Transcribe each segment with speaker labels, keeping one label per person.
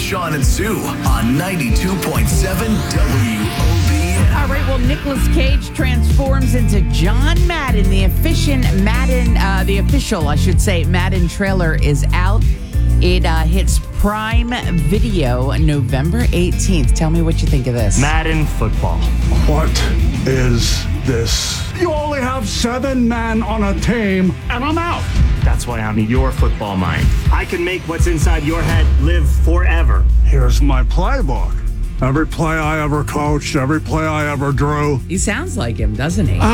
Speaker 1: Sean and Sue on 92.7 WOBM.
Speaker 2: All right, well, Nicolas Cage transforms into John Madden. The official Madden trailer is out. It hits Prime Video November 18th. Tell me what you think of this.
Speaker 3: Madden football.
Speaker 4: What is this? You only have 7 men on a team, and I'm out.
Speaker 3: That's why I'm your football mind. I can make what's inside your head live forever.
Speaker 4: Here's my playbook. Every play I ever coached, every play I ever drew.
Speaker 2: He sounds like him, doesn't he?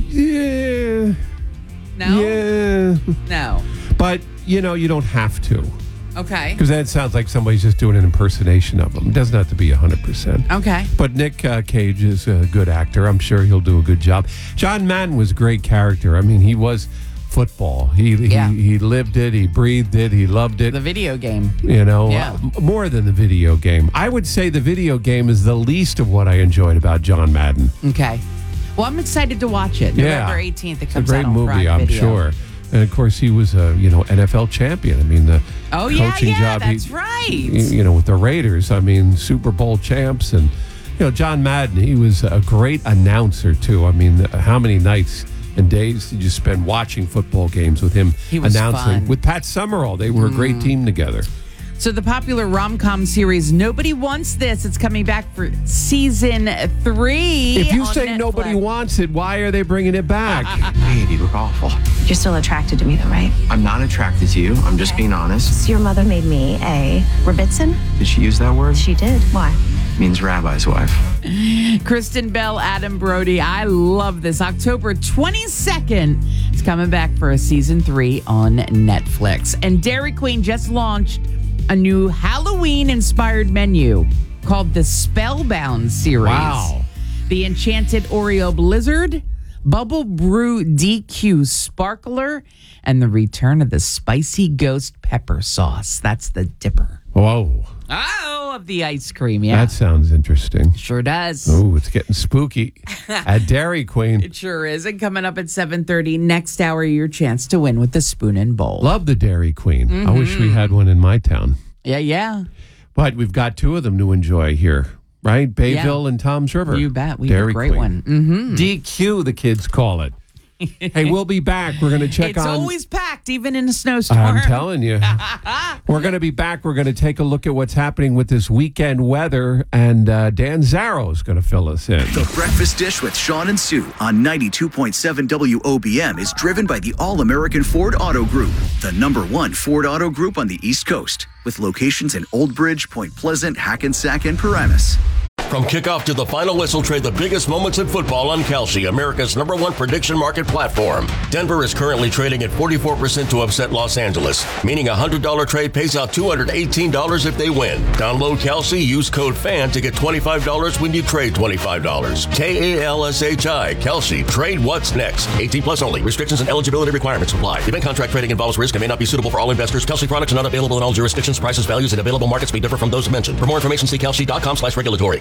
Speaker 5: Yeah.
Speaker 2: No?
Speaker 5: Yeah.
Speaker 2: No.
Speaker 5: But, you don't have to.
Speaker 2: Okay.
Speaker 5: Because that sounds like somebody's just doing an impersonation of him. It doesn't have to be 100%.
Speaker 2: Okay.
Speaker 5: But Nick Cage is a good actor. I'm sure he'll do a good job. John Madden was a great character. I mean, he was football. He lived it. He breathed it. He loved it.
Speaker 2: The video game.
Speaker 5: More than the video game. I would say the video game is the least of what I enjoyed about John Madden.
Speaker 2: Okay. Well, I'm excited to watch it. November 18th, it comes out on Prime Video.
Speaker 5: It's a great movie, I'm sure. And of course, he was a NFL champion. I mean, the coaching job.
Speaker 2: That's right.
Speaker 5: With the Raiders. I mean, Super Bowl champs, and John Madden. He was a great announcer too. I mean, how many nights and days did you spend watching football games with him announcing
Speaker 2: fun.
Speaker 5: with Pat Summerall? They were a great team together.
Speaker 2: So the popular rom-com series Nobody Wants This, it's coming back for season 3.
Speaker 5: If you
Speaker 2: on
Speaker 5: say
Speaker 2: Netflix.
Speaker 5: Nobody wants it, why are they bringing it back?
Speaker 6: Wait, you look awful.
Speaker 7: You're still attracted to me, though, right?
Speaker 6: I'm not attracted to you. I'm just being honest.
Speaker 7: So your mother made me a Rebbitzin?
Speaker 6: Did she use that word?
Speaker 7: She did. Why?
Speaker 6: Means rabbi's wife.
Speaker 2: Kristen Bell, Adam Brody. I love this. October 22nd, it's coming back for a season 3 on Netflix. And Dairy Queen just launched a new Halloween-inspired menu called the Spellbound series.
Speaker 5: Wow.
Speaker 2: The Enchanted Oreo Blizzard, Bubble Brew DQ Sparkler, and the return of the Spicy Ghost Pepper Sauce. That's the dipper.
Speaker 5: Whoa.
Speaker 2: Oh, of the ice cream, yeah.
Speaker 5: That sounds interesting.
Speaker 2: Sure does.
Speaker 5: Oh, it's getting spooky at Dairy Queen.
Speaker 2: It sure is. And coming up at 7:30, next hour, your chance to win with the Spoon and Bowl.
Speaker 5: Love the Dairy Queen. I wish we had one in my town.
Speaker 2: Yeah.
Speaker 5: But we've got 2 of them to enjoy here, right? Bayville and Tom's River.
Speaker 2: You bet. We have a great one. Mm-hmm.
Speaker 5: DQ, the kids call it. Hey, we'll be back. We're going to check
Speaker 2: It's
Speaker 5: on...
Speaker 2: always packed, even in a snowstorm.
Speaker 5: I'm telling you. We're going to be back. We're going to take a look at what's happening with this weekend weather, and Dan Zarrow is going to fill us in.
Speaker 1: The Breakfast Dish with Sean and Sue on 92.7 WOBM is driven by the All-American Ford Auto Group, the #1 Ford Auto Group on the East Coast, with locations in Old Bridge, Point Pleasant, Hackensack, and Paramus.
Speaker 8: From kickoff to the final whistle, trade the biggest moments in football on Kalshi, America's #1 prediction market platform. Denver is currently trading at 44% to upset Los Angeles, meaning a $100 trade pays out $218 if they win. Download Kalshi, use code FAN to get $25 when you trade $25. KALSHI, Kalshi, trade what's next. 18 plus only. Restrictions and eligibility requirements apply. Event contract trading involves risk and may not be suitable for all investors. Kalshi products are not available in all jurisdictions. Prices, values, and available markets may differ from those mentioned. For more information, see kalshi.com/regulatory.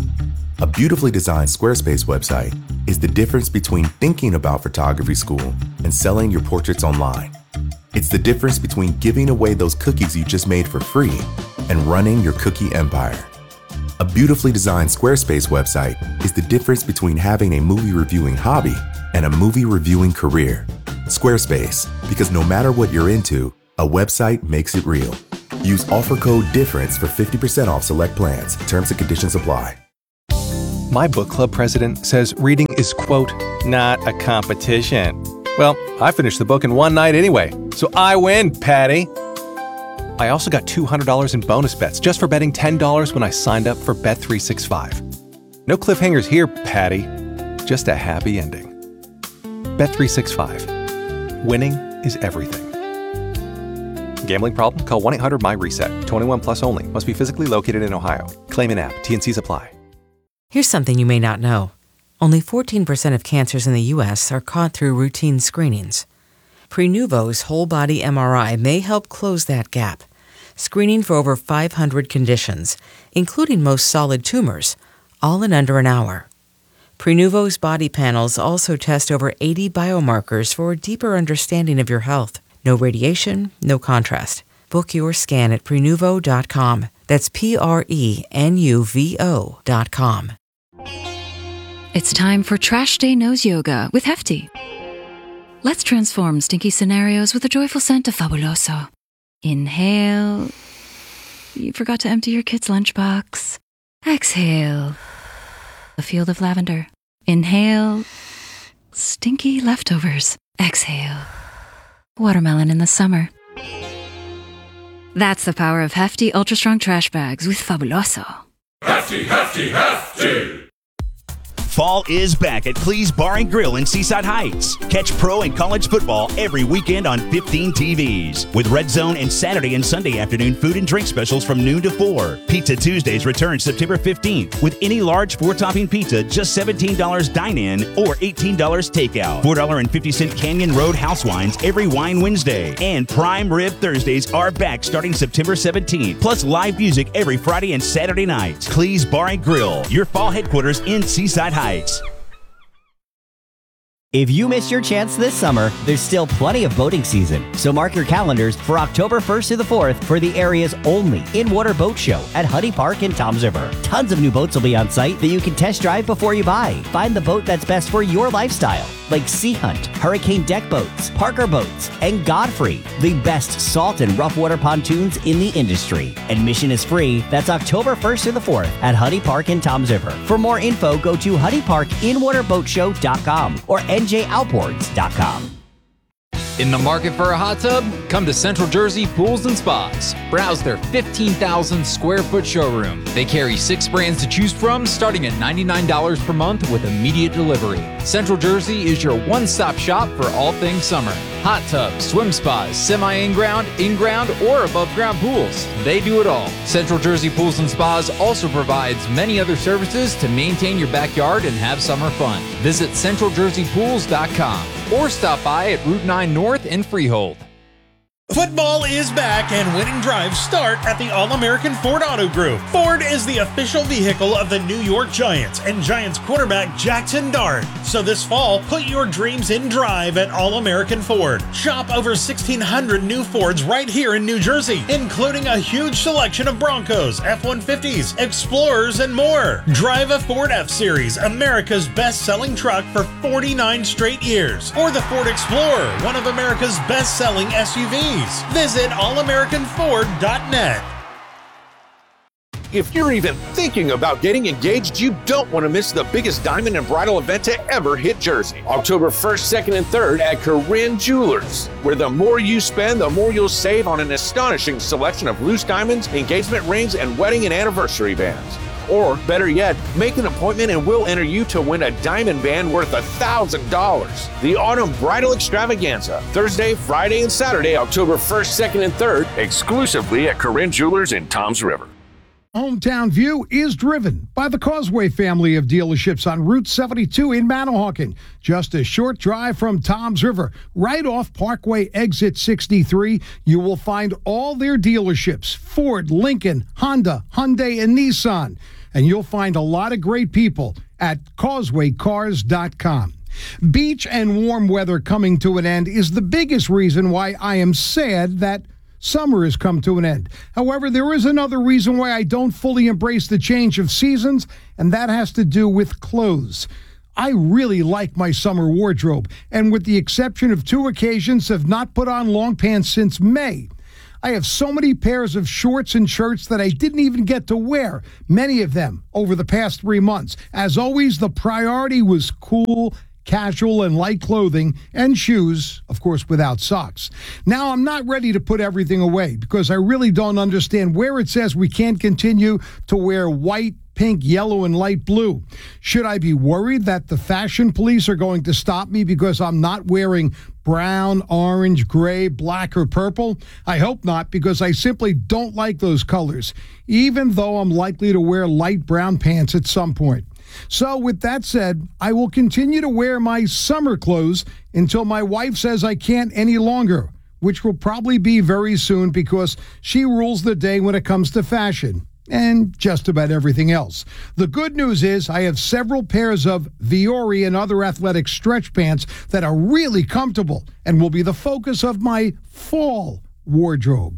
Speaker 9: A beautifully designed Squarespace website is the difference between thinking about photography school and selling your portraits online. It's the difference between giving away those cookies you just made for free and running your cookie empire. A beautifully designed Squarespace website is the difference between having a movie reviewing hobby and a movie reviewing career. Squarespace, because no matter what you're into, a website makes it real. Use offer code DIFFERENCE for 50% off select plans. Terms and conditions apply.
Speaker 10: My book club president says reading is, quote, not a competition. Well, I finished the book in one night anyway, so I win, Patty. I also got $200 in bonus bets just for betting $10 when I signed up for Bet365. No cliffhangers here, Patty. Just a happy ending. Bet365. Winning is everything. Gambling problem? Call 1-800-MY-RESET. 21 plus only. Must be physically located in Ohio. Claim in app. T&Cs apply.
Speaker 11: Here's something you may not know. Only 14% of cancers in the U.S. are caught through routine screenings. Prenuvo's whole-body MRI may help close that gap, screening for over 500 conditions, including most solid tumors, all in under an hour. Prenuvo's body panels also test over 80 biomarkers for a deeper understanding of your health. No radiation, no contrast. Book your scan at Prenuvo.com. That's Prenuvo.com.
Speaker 12: It's time for Trash Day Nose Yoga with Hefty. Let's transform stinky scenarios with the joyful scent of Fabuloso. Inhale. You forgot to empty your kid's lunchbox. Exhale. A field of lavender. Inhale. Stinky leftovers. Exhale. Watermelon in the summer. That's the power of Hefty Ultra Strong Trash Bags with Fabuloso.
Speaker 13: Hefty, hefty, hefty!
Speaker 14: Fall is back at Clee's Bar and Grill in Seaside Heights. Catch pro and college football every weekend on 15 TVs. With Red Zone and Saturday and Sunday afternoon food and drink specials from noon to 4. Pizza Tuesdays return September 15th with any large 4-topping pizza just $17 dine-in or $18 takeout. $4.50 Canyon Road house wines every Wine Wednesday. And Prime Rib Thursdays are back starting September 17th. Plus live music every Friday and Saturday nights. Clee's Bar and Grill, your fall headquarters in Seaside Heights.
Speaker 15: If you missed your chance this summer, there's still plenty of boating season. So mark your calendars for October 1st to the 4th for the area's only in-water boat show at Huddy Park in Toms River. Tons of new boats will be on site that you can test drive before you buy. Find the boat that's best for your lifestyle, like Sea Hunt, Hurricane Deck Boats, Parker Boats, and Godfrey, the best salt and rough water pontoons in the industry. Admission is free. That's October 1st to the 4th at Huddy Park in Toms River. For more info, go to huddyparkinwaterboatshow.com or njoutboards.com.
Speaker 16: In the market for a hot tub? Come to Central Jersey Pools and Spas. Browse their 15,000 square foot showroom. They carry 6 brands to choose from, starting at $99 per month with immediate delivery. Central Jersey is your one-stop shop for all things summer. Hot tubs, swim spas, semi-in-ground, in-ground, or above-ground pools. They do it all. Central Jersey Pools and Spas also provides many other services to maintain your backyard and have summer fun. Visit CentralJerseyPools.com or stop by at Route 9 North in Freehold.
Speaker 17: Football is back and winning drives start at the All-American Ford Auto Group. Ford is the official vehicle of the New York Giants and Giants quarterback Jackson Dart. So this fall, put your dreams in drive at All-American Ford. Shop over 1,600 new Fords right here in New Jersey, including a huge selection of Broncos, F-150s, Explorers, and more. Drive a Ford F-Series, America's best-selling truck for 49 straight years. Or the Ford Explorer, one of America's best-selling SUVs. Visit allamericanford.net.
Speaker 18: If you're even thinking about getting engaged, you don't want to miss the biggest diamond and bridal event to ever hit Jersey. October 1st, 2nd, and 3rd at Corinne Jewelers, where the more you spend, the more you'll save on an astonishing selection of loose diamonds, engagement rings, and wedding and anniversary bands. Or, better yet, make an appointment and we'll enter you to win a diamond band worth $1,000. The Autumn Bridal Extravaganza, Thursday, Friday, and Saturday, October 1st, 2nd, and 3rd, exclusively at Corinne Jewelers in Toms River.
Speaker 19: Hometown View is driven by the Causeway family of dealerships on Route 72 in Manahawkin. Just a short drive from Toms River, right off Parkway Exit 63, you will find all their dealerships, Ford, Lincoln, Honda, Hyundai, and Nissan. And you'll find a lot of great people at causewaycars.com. Beach and warm weather coming to an end is the biggest reason why I am sad that summer has come to an end. However, there is another reason why I don't fully embrace the change of seasons, and that has to do with clothes. I really like my summer wardrobe, and with the exception of 2 occasions, have not put on long pants since May. I have so many pairs of shorts and shirts that I didn't even get to wear, many of them over the past 3 months. As always, the priority was cool, casual, and light clothing, and shoes, of course, without socks. Now, I'm not ready to put everything away because I really don't understand where it says we can't continue to wear white, pink, yellow, and light blue. Should I be worried that the fashion police are going to stop me because I'm not wearing brown, orange, gray, black, or purple? I hope not, because I simply don't like those colors, even though I'm likely to wear light brown pants at some point. So with that said, I will continue to wear my summer clothes until my wife says I can't any longer, which will probably be very soon because she rules the day when it comes to fashion and just about everything else. The good news is I have several pairs of Viore and other athletic stretch pants that are really comfortable and will be the focus of my fall wardrobe.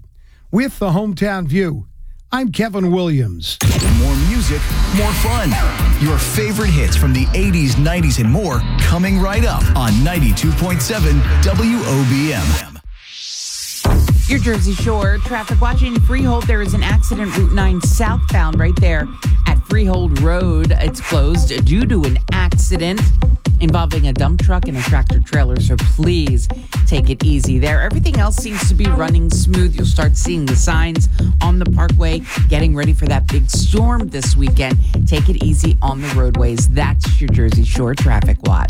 Speaker 19: With the Hometown View, I'm Kevin Williams.
Speaker 1: More music, more fun. Your favorite hits from the 80s, 90s, and more coming right up on 92.7 WOBM.
Speaker 2: Your Jersey Shore traffic watching Freehold. There is an accident Route 9 southbound right there at Freehold Road. It's closed due to an accident involving a dump truck and a tractor trailer. So please take it easy there. Everything else seems to be running smooth. You'll start seeing the signs on the parkway getting ready for that big storm this weekend. Take it easy on the roadways. That's your Jersey Shore traffic watch.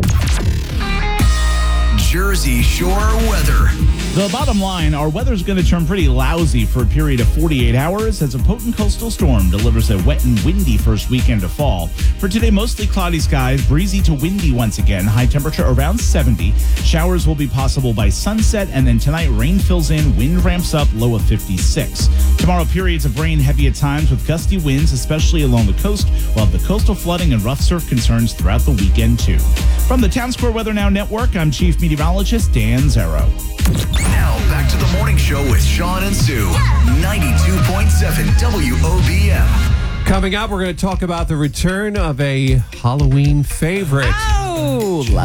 Speaker 1: Jersey Shore weather.
Speaker 20: The bottom line, our weather's going to turn pretty lousy for a period of 48 hours as a potent coastal storm delivers a wet and windy first weekend of fall. For today, mostly cloudy skies, breezy to windy once again, high temperature around 70. Showers will be possible by sunset, and then tonight rain fills in, wind ramps up, low of 56. Tomorrow, periods of rain heavy at times with gusty winds, especially along the coast. We'll have the coastal flooding and rough surf concerns throughout the weekend, too. From the Town Square Weather Now Network, I'm Chief Meteorologist Dan Zero.
Speaker 1: Now, back to the morning show with Sean and Sue. 92.7 WOBM.
Speaker 5: Coming up, we're going to talk about the return of a Halloween favorite.
Speaker 2: Oh, love